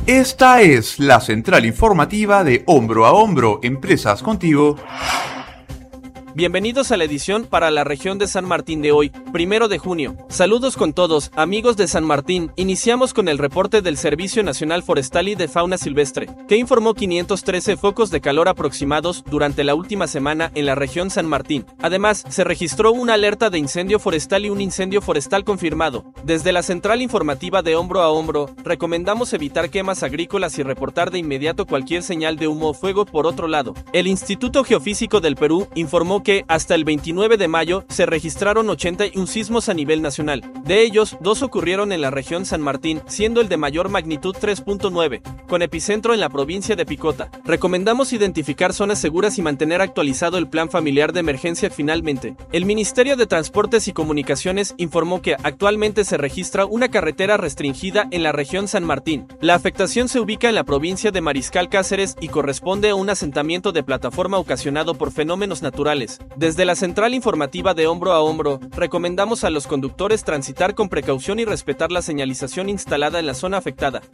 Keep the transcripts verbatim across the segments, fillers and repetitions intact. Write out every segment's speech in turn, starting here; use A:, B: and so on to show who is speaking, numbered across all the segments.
A: Esta es la central informativa de Hombro a Hombro, Empresas Contigo.
B: Bienvenidos a la edición para la región de San Martín de hoy, primero de junio. Saludos con todos, amigos de San Martín. Iniciamos con el reporte del Servicio Nacional Forestal y de Fauna Silvestre, que informó quinientos trece focos de calor aproximados durante la última semana en la región San Martín. Además, se registró una alerta de incendio forestal y un incendio forestal confirmado. Desde la central informativa de Hombro a Hombro, recomendamos evitar quemas agrícolas y reportar de inmediato cualquier señal de humo o fuego. Por otro lado, el Instituto Geofísico del Perú informó que hasta el veintinueve de mayo se registraron ochenta y uno sismos a nivel nacional. De ellos, dos ocurrieron en la región San Martín, siendo el de mayor magnitud tres punto nueve, con epicentro en la provincia de Picota. Recomendamos identificar zonas seguras y mantener actualizado el plan familiar de emergencia. Finalmente, el Ministerio de Transportes y Comunicaciones informó que actualmente se registra una carretera restringida en la región San Martín. La afectación se ubica en la provincia de Mariscal Cáceres y corresponde a un asentamiento de plataforma ocasionado por fenómenos naturales. Desde la central informativa de Hombro a Hombro, recomendamos a los conductores transitar con precaución y respetar la señalización instalada en la zona afectada.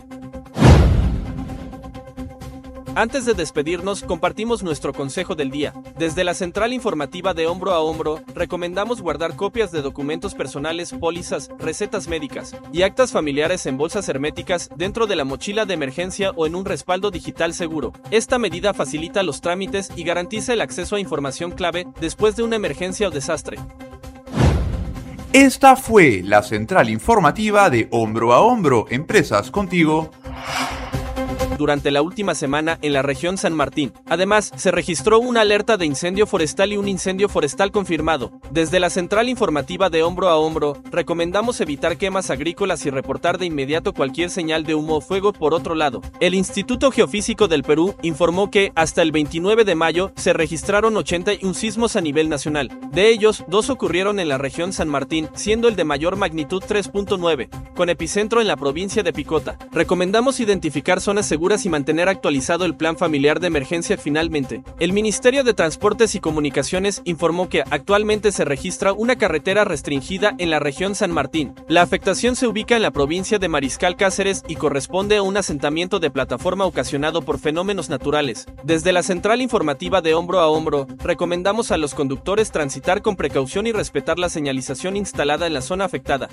B: Antes de despedirnos, compartimos nuestro consejo del día. Desde la central informativa de Hombro a Hombro, recomendamos guardar copias de documentos personales, pólizas, recetas médicas y actas familiares en bolsas herméticas dentro de la mochila de emergencia o en un respaldo digital seguro. Esta medida facilita los trámites y garantiza el acceso a información clave después de una emergencia o desastre.
A: Esta fue la central informativa de Hombro a Hombro, Empresas Contigo.
B: Durante la última semana en la región San Martín. Además, se registró una alerta de incendio forestal y un incendio forestal confirmado. Desde la central informativa de Hombro a Hombro, recomendamos evitar quemas agrícolas y reportar de inmediato cualquier señal de humo o fuego. Por otro lado, el Instituto Geofísico del Perú informó que hasta el veintinueve de mayo se registraron ochenta y uno sismos a nivel nacional. De ellos, dos ocurrieron en la región San Martín, siendo el de mayor magnitud tres punto nueve, con epicentro en la provincia de Picota. Recomendamos identificar zonas seguras y mantener actualizado el plan familiar de emergencia. Finalmente, el Ministerio de Transportes y Comunicaciones informó que actualmente se registra una carretera restringida en la región San Martín. La afectación se ubica en la provincia de Mariscal Cáceres y corresponde a un asentamiento de plataforma ocasionado por fenómenos naturales. Desde la central informativa de Hombro a Hombro, recomendamos a los conductores transitar con precaución y respetar la señalización instalada en la zona afectada.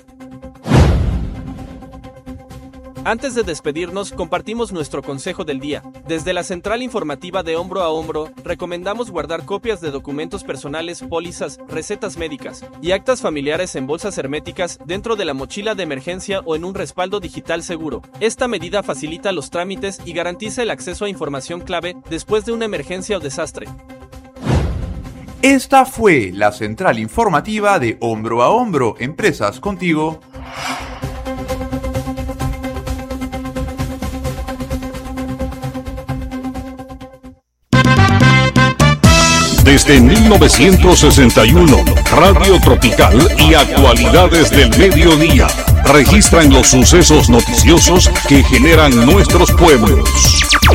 B: Antes de despedirnos, compartimos nuestro consejo del día. Desde la central informativa de Hombro a Hombro, recomendamos guardar copias de documentos personales, pólizas, recetas médicas y actas familiares en bolsas herméticas dentro de la mochila de emergencia o en un respaldo digital seguro. Esta medida facilita los trámites y garantiza el acceso a información clave después de una emergencia o desastre.
A: Esta fue la central informativa de Hombro a Hombro, Empresas Contigo.
C: Desde mil novecientos sesenta y uno, Radio Tropical y Actualidades del Mediodía registran los sucesos noticiosos que generan nuestros pueblos.